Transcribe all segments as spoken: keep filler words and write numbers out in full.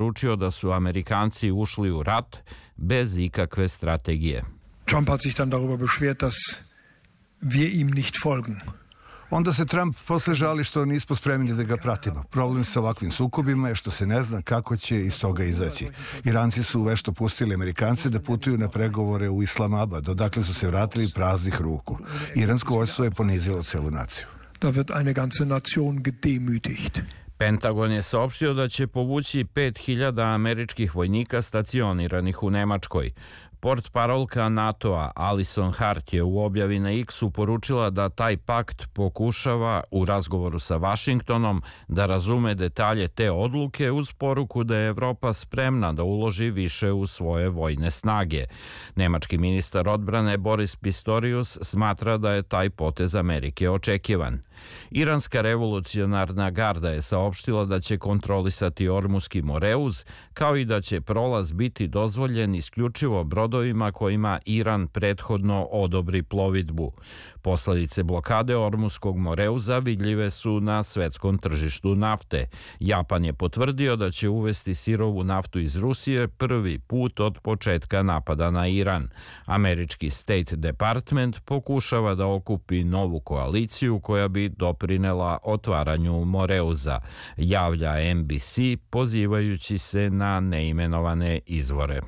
poručio da su Amerikanci ušli u rat bez ikakve strategije. Trump hat sich dann darüber beschwert, dass wir ihm nicht folgen. Onda se Trump posle žali što nismo spremni da ga pratimo. Problem sa ovakvim sukobima je što se ne zna kako će iz toga izaći. Iranci su vešto pustili Amerikance da putuju na pregovore u Islamabad, odakle su se vratili praznih ruku. Iransko vojstvo je ponizilo celu naciju. Da wird eine ganze Nation gedemütigt. Pentagon je saopštio da će povući pet hiljada američkih vojnika stacioniranih u Nemačkoj. Portparolka NATO-a Alison Hart je u objavi na X-u poručila da taj pakt pokušava u razgovoru sa Vašingtonom da razume detalje te odluke uz poruku da je Evropa spremna da uloži više u svoje vojne snage. Nemački ministar odbrane Boris Pistorius smatra da je taj potez Amerike očekivan. Iranska revolucionarna garda je saopštila da će kontrolisati Ormuski Moreuz, kao i da će prolaz biti dozvoljen isključivo brodovima kojima Iran prethodno odobri plovidbu. Posledice blokade Ormuskog Moreuza vidljive su na svetskom tržištu nafte. Japan je potvrdio da će uvesti sirovu naftu iz Rusije prvi put od početka napada na Iran. Američki State Department pokušava da okupi novu koaliciju koja bi doprinela otvaranju Moreuza, javlja N B C pozivajući se na neimenovane izvore.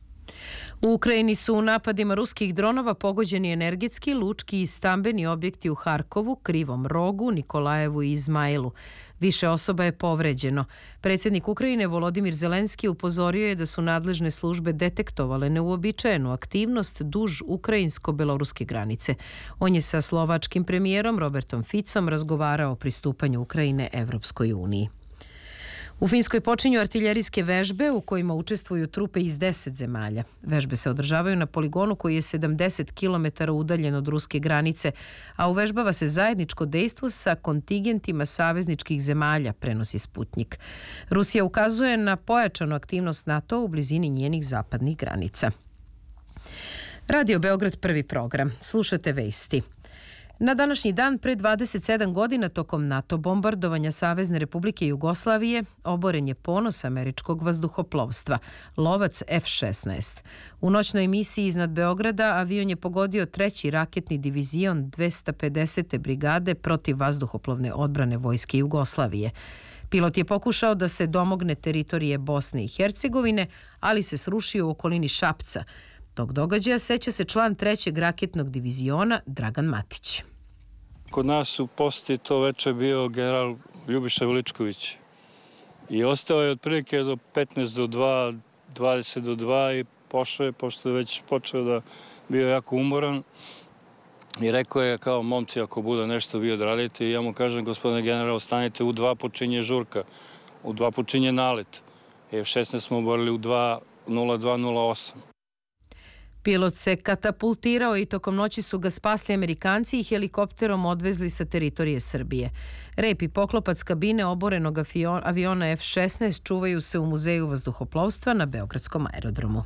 U Ukrajini su u napadima ruskih dronova pogođeni energetski, lučki i stambeni objekti u Harkovu, Krivom Rogu, Nikolajevu i Izmailu. Više osoba je povređeno. Predsjednik Ukrajine Volodimir Zelenski upozorio je da su nadležne službe detektovale neuobičajenu aktivnost duž ukrajinsko-beloruske granice. On je sa slovačkim premijerom Robertom Ficom razgovarao o pristupanju Ukrajine Evropskoj uniji. U Finskoj počinju artiljerijske vežbe u kojima učestvuju trupe iz deset zemalja. Vežbe se održavaju na poligonu koji je sedamdeset kilometara udaljen od ruske granice, a uvežbava se zajedničko dejstvo sa kontingentima savezničkih zemalja, prenosi Sputnik. Rusija ukazuje na pojačanu aktivnost NATO u blizini njenih zapadnih granica. Radio Beograd, prvi program. Slušate vesti. Na današnji dan pre dvadeset sedam godina tokom NATO bombardovanja Savezne Republike Jugoslavije oboren je ponos američkog vazduhoplovstva, lovac F šesnaest. U noćnoj misiji iznad Beograda avion je pogodio treći raketni divizion dvesta pedesete brigade protiv vazduhoplovne odbrane Vojske Jugoslavije. Pilot je pokušao da se domogne teritorije Bosne i Hercegovine, ali se srušio u okolini Šapca. Tog događaja seća se član trećeg raketnog diviziona Dragan Matić. Kod nas u posti to veče bio general Ljubiša Veličković i ostao je otprilike do petnaest do dva, dvadeset do dva i pošao je, pošto je već počeo da bio jako umoran i rekao je kao momci ako bude nešto vi odradite i ja mu kažem gospodine general stanite u dva počinje žurka, u dva počinje nalet. F šesnaest smo oborili u dva nula dva nula osam. Pilot se katapultirao i tokom noći su ga spasli Amerikanci i helikopterom odvezli sa teritorije Srbije. Rep i poklopac kabine oborenog aviona F šesnaest čuvaju se u Muzeju vazduhoplovstva na Beogradskom aerodromu.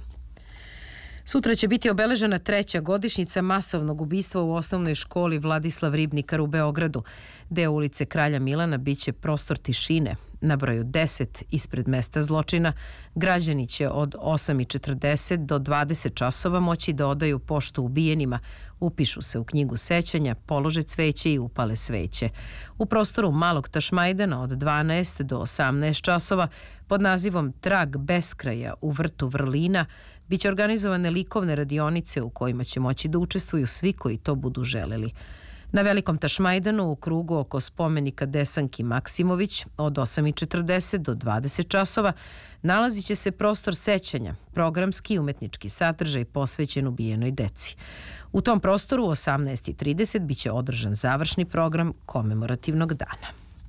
Sutra će biti obeležena treća godišnjica masovnog ubistva u osnovnoj školi Vladislav Ribnikar u Beogradu. Deo ulice Kralja Milana biće prostor tišine. Na broju deset ispred mesta zločina građani će od osam i četrdeset do dvadeset časova moći da odaju poštu ubijenima, upišu se u knjigu sećanja, polože cveće i upale sveće. U prostoru Malog Tašmajdana od dvanaest do osamnaest časova pod nazivom Trag beskraja u vrtu Vrlina biće organizovane likovne radionice u kojima će moći da učestvuju svi koji to budu želeli. Na Velikom Tašmajdanu u krugu oko spomenika Desanki Maksimović od osam i četrdeset do dvadeset časova nalazit će se prostor sećanja, programski i umetnički sadržaj posvećen ubijenoj deci. U tom prostoru u osamnaest i trideset biće održan završni program komemorativnog dana.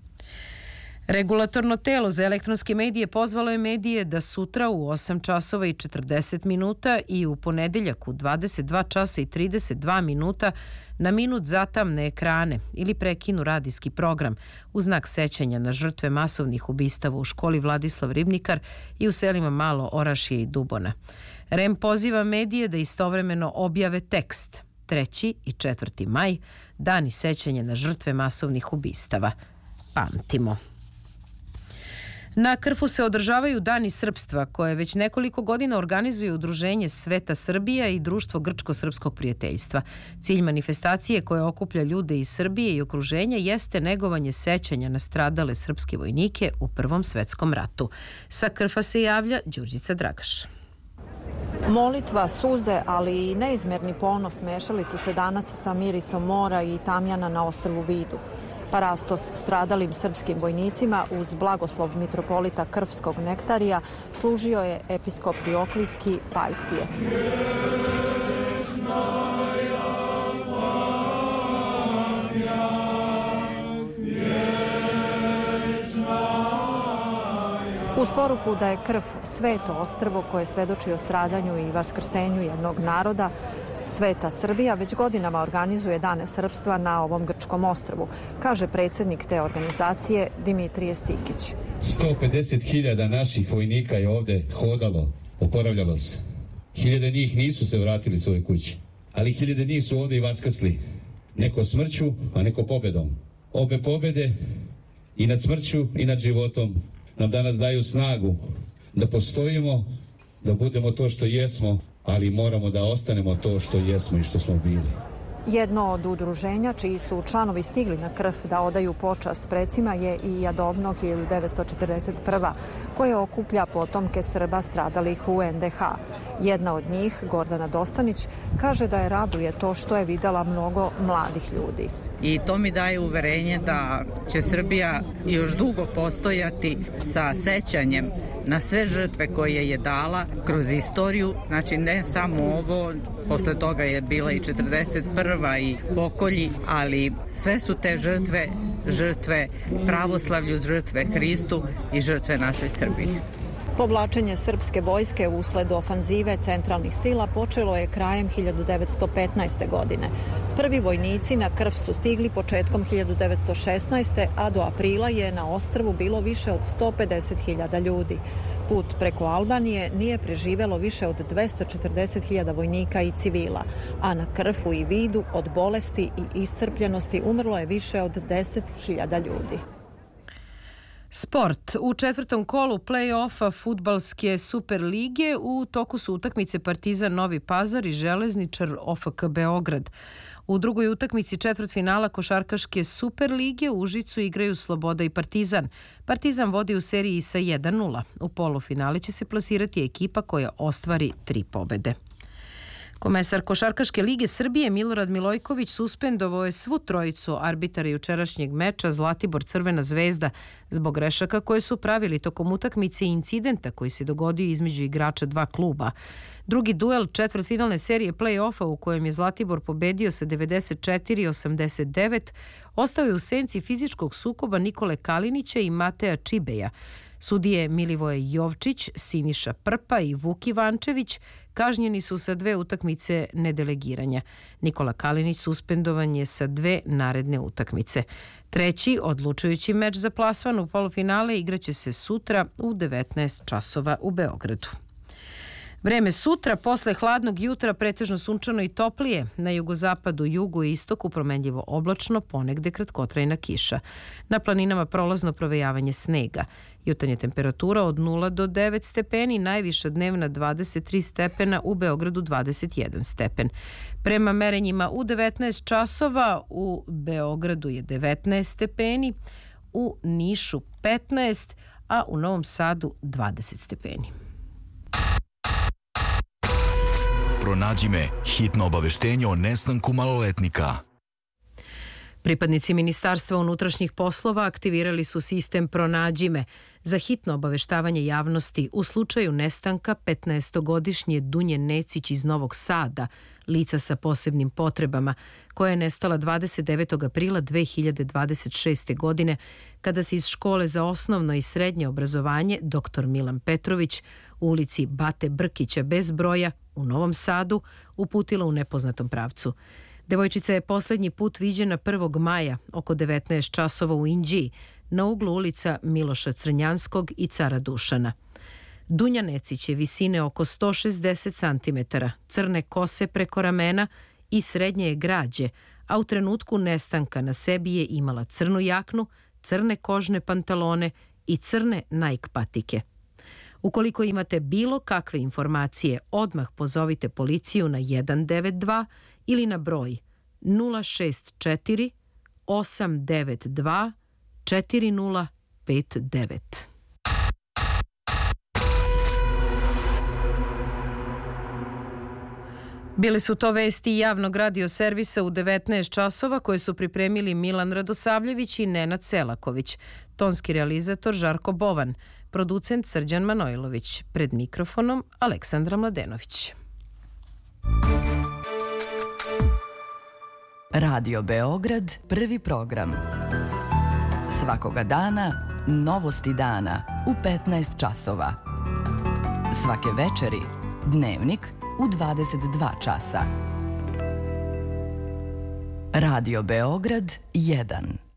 Regulatorno telo za elektronske medije pozvalo je medije da sutra u osam časova i četrdeset minuta i u ponedeljak u dvadeset dva časa i trideset dva minuta na minut zatamne ekrane ili prekinu radijski program u znak sećanja na žrtve masovnih ubistava u školi Vladislav Ribnikar i u selima Malo Orašje i Dubona. R E M poziva medije da istovremeno objave tekst treći i četvrti maj, dani sećanja na žrtve masovnih ubistava. Pamtimo. Na Krfu se održavaju Dani srpstva, koje već nekoliko godina organizuje Udruženje Sveta Srbija i Društvo Grčko-srpskog prijateljstva. Cilj manifestacije koja okuplja ljude iz Srbije i okruženja jeste negovanje sećanja na stradale srpske vojnike u Prvom svetskom ratu. Sa Krfa se javlja Đurđica Dragaš. Molitva, suze, ali i neizmerni ponos mešali su se danas sa mirisom mora i tamjana na ostrvu Vidu. Parastos stradalim srpskim vojnicima uz blagoslov mitropolita Krfskog Nektarija služio je episkop Dioklijski Pajsije. Uz poruku da je krv sveto ostrvo koje svedoči o stradanju i vaskrsenju jednog naroda, Sveta Srbija već godinama organizuje Dane srpstva na ovom grčkom ostrvu, kaže predsjednik te organizacije Dimitrije Stikić. sto pedeset hiljada naših vojnika je ovde hodalo, oporavljalo se. Hiljade njih nisu se vratili svoje kući, ali hiljade njih su ovde i vaskrsli. Neko smrću, a neko pobedom. Obe pobede i nad smrću i nad životom nam danas daju snagu da postojimo, da budemo to što jesmo, ali moramo da ostanemo to što jesmo i što smo bili. Jedno od udruženja čiji su članovi stigli na Krf da odaju počast precima je i Jadovno hiljadu devetsto četrdeset prva. koje okuplja potomke Srba stradalih u en de ha. Jedna od njih, Gordana Dostanić, kaže da je raduje to što je videla mnogo mladih ljudi. I to mi daje uverenje da će Srbija još dugo postojati sa sećanjem na sve žrtve koje je dala kroz istoriju. Znači ne samo ovo, posle toga je bila i četrdeset prva i pokolji, ali sve su te žrtve, žrtve pravoslavlju, žrtve Hristu i žrtve našoj Srbiji. Povlačenje srpske vojske usled ofanzive centralnih sila počelo je krajem hiljadu devetsto petnaeste. godine. Prvi vojnici na Krf su stigli početkom hiljadu devetsto šesnaeste. a do aprila je na ostrvu bilo više od sto pedeset hiljada ljudi. Put preko Albanije nije preživelo više od dvesta četrdeset hiljada vojnika i civila, a na Krfu i Vidu od bolesti i iscrpljenosti umrlo je više od deset hiljada ljudi. Sport. U četvrtom kolu play-offa fudbalske Super lige u toku su utakmice Partizan Novi Pazar i Železničar O F K Beograd. U drugoj utakmici četvrtfinala košarkaške Super lige u Užicu igraju Sloboda i Partizan. Partizan vodi u seriji sa jedan nula. U polufinale će se plasirati ekipa koja ostvari tri pobede. Komesar Košarkaške lige Srbije Milorad Milojković suspendovao je svu trojicu arbitara jučerašnjeg meča Zlatibor Crvena zvezda zbog grešaka koje su pravili tokom utakmice i incidenta koji se dogodio između igrača dva kluba. Drugi duel četvrtfinalne serije play-offa u kojem je Zlatibor pobedio sa devedeset četiri osamdeset devet ostao je u senci fizičkog sukoba Nikole Kalinića i Mateja Čibeja. Sudije Milivoje Jovčić, Siniša Prpa i Vuk Ivančević kažnjeni su sa dve utakmice nedelegiranja. Nikola Kalinić suspendovan je sa dve naredne utakmice. Treći, odlučujući meč za plasman u polufinale igraće se sutra u devetnaest časova u Beogradu. Vreme sutra, posle hladnog jutra pretežno sunčano i toplije. Na jugozapadu, jugu i istoku promenljivo oblačno, ponegde kratkotrajna kiša. Na planinama prolazno provejavanje snega. Jutarnja temperatura od nula do devet stepeni, najviša dnevna dvadeset tri stepena, u Beogradu dvadeset jedan stepen. Prema merenjima u devetnaest časova u Beogradu je devetnaest stepeni, u Nišu petnaest, a u Novom Sadu dvadeset stepeni. Pronađi me, hitno obaveštenje o nestanku maloletnika. Pripadnici Ministarstva unutrašnjih poslova aktivirali su sistem Pronađi me za hitno obaveštavanje javnosti u slučaju nestanka petnaestogodišnje Dunje Necić iz Novog Sada, lica sa posebnim potrebama, koja je nestala dvadeset devetog aprila dve hiljade dvadeset šeste. godine kada se iz škole za osnovno i srednje obrazovanje doktor Milan Petrović u ulici Bate Brkića bez broja u Novom Sadu uputila u nepoznatom pravcu. Devojčica je poslednji put viđena prvog maja oko devetnaest časova u Inđiji na uglu ulica Miloša Crnjanskog i Cara Dušana. Dunja Necić je visine oko sto šezdeset centimetara, crne kose preko ramena i srednje je građe, a u trenutku nestanka na sebi je imala crnu jaknu, crne kožne pantalone i crne Nike patike. Ukoliko imate bilo kakve informacije, odmah pozovite policiju na jedan devet dva ili na broj nula šest četiri osam devet dva četiri nula pet devet. Bili su to vesti javnog radio servisa u devetnaest časova koje su pripremili Milan Radosavljević i Nenad Selaković, tonski realizator Žarko Bovan, producent Srđan Manojlović, pred mikrofonom Aleksandra Mladenović. Radio Beograd, prvi program. Svakoga dana, novosti dana u petnaest časova. Svake večeri, dnevnik u dvadeset dva časa. Radio Beograd jedan.